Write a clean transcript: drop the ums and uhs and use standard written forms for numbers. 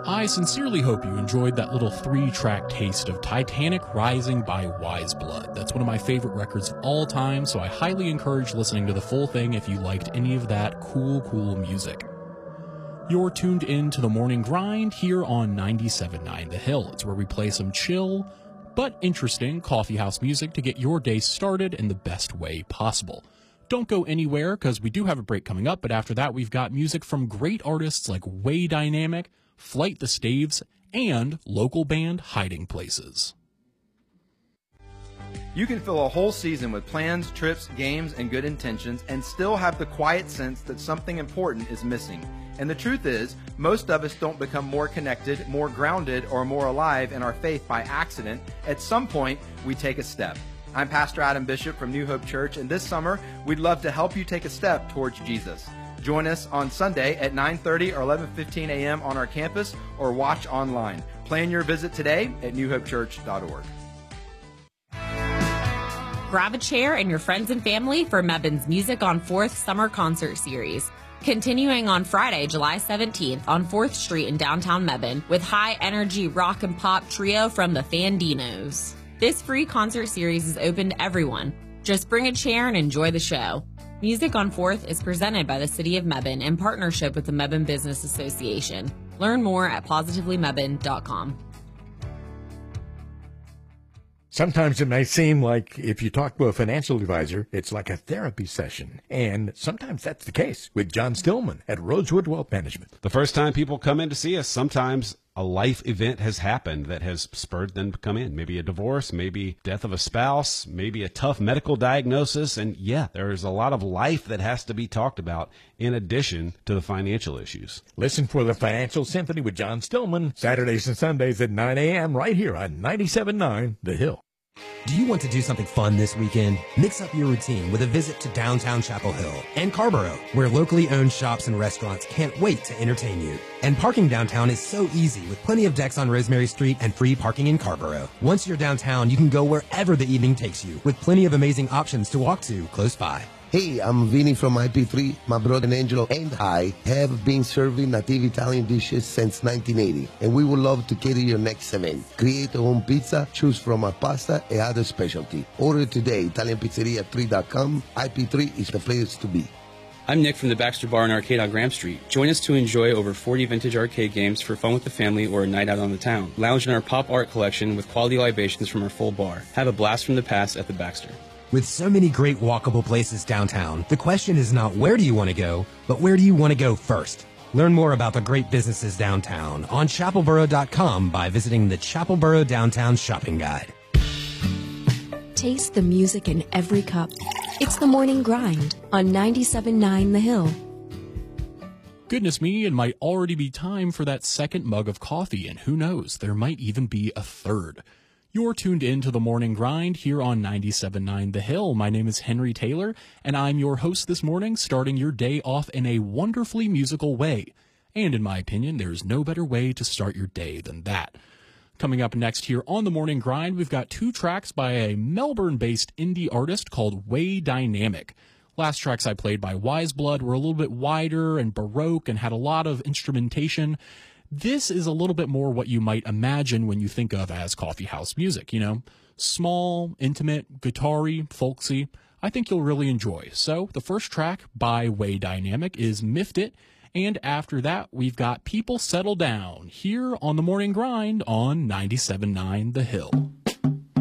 I sincerely hope you enjoyed that little 3-track taste of Titanic Rising by Wise Blood. That's one of my favorite records of all time, so I highly encourage listening to the full thing if you liked any of that cool music. You're tuned in to the Morning Grind here on 97.9 The Hill. It's where we play some chill but interesting coffeehouse music to get your day started in the best way possible. Don't go anywhere because we do have a break coming up, but after that we've got music from great artists like Way Dynamic, Flight the Staves, and local band Hiding Places. You can fill a whole season with plans, trips, games, and good intentions and still have the quiet sense that something important is missing. And the truth is, most of us don't become more connected, more grounded, or more alive in our faith by accident. At some point, we take a step. I'm Pastor Adam Bishop from New Hope Church, and this summer, we'd love to help you take a step towards Jesus. Join us on Sunday at 9:30 or 11:15 a.m. on our campus or watch online. Plan your visit today at newhopechurch.org. Grab a chair and your friends and family for Mebben's Music on 4th Summer Concert Series. Continuing on Friday, July 17th on 4th Street in downtown Mebben with high-energy rock and pop trio from the Fandinos. This free concert series is open to everyone. Just bring a chair and enjoy the show. Music on 4th is presented by the City of Mebben in partnership with the Mebben Business Association. Learn more at positivelymebben.com. Sometimes it may seem like if you talk to a financial advisor, it's like a therapy session. And sometimes that's the case with John Stillman at Rosewood Wealth Management. The first time people come in to see us, sometimes a life event has happened that has spurred them to come in. Maybe a divorce, maybe death of a spouse, maybe a tough medical diagnosis. And yeah, there's a lot of life that has to be talked about in addition to the financial issues. Listen for the Financial Symphony with John Stillman, Saturdays and Sundays at 9 a.m. right here on 97.9 The Hill. Do you want to do something fun this weekend? Mix up your routine with a visit to downtown Chapel Hill and Carborough, where locally owned shops and restaurants can't wait to entertain you. And parking downtown is so easy with plenty of decks on Rosemary Street and free parking in Carborough. Once you're downtown, you can go wherever the evening takes you with plenty of amazing options to walk to close by. Hey, I'm Vinny from IP3. My brother Angelo and I have been serving native Italian dishes since 1980, and we would love to cater your next event. Create a home pizza, choose from our pasta and other specialty. Order today, ItalianPizzeria3.com. IP3 is the place to be. I'm Nick from the Baxter Bar and Arcade on Graham Street. Join us to enjoy over 40 vintage arcade games for fun with the family or a night out on the town. Lounge in our pop art collection with quality libations from our full bar. Have a blast from the past at the Baxter. With so many great walkable places downtown, the question is not where do you want to go, but where do you want to go first? Learn more about the great businesses downtown on chapelboro.com by visiting the Chapelboro Downtown Shopping Guide. Taste the music in every cup. It's the Morning Grind on 97.9 The Hill. Goodness me, it might already be time for that second mug of coffee, and who knows, there might even be a third. You're tuned in to the Morning Grind here on 97.9 The Hill. My name is Henry Taylor, and I'm your host this morning, starting your day off in a wonderfully musical way. And in my opinion, there's no better way to start your day than that. Coming up next here on the Morning Grind, we've got 2 tracks by a Melbourne-based indie artist called Way Dynamic. Last tracks I played by Wise Blood were a little bit wider and baroque and had a lot of instrumentation. This is a little bit more what you might imagine when you think of as coffeehouse music, you know, small, intimate, guitar-y, folksy. I think you'll really enjoy. So the first track by Way Dynamic is Miffed It, and after that we've got People Settle Down here on the Morning Grind on 97.9 The Hill.